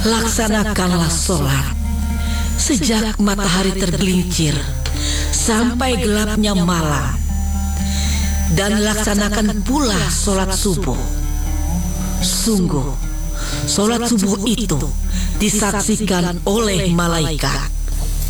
Laksanakanlah sholat sejak matahari tergelincir sampai gelapnya malam, dan laksanakan pula sholat subuh. Sungguh, sholat subuh itu disaksikan oleh malaikat.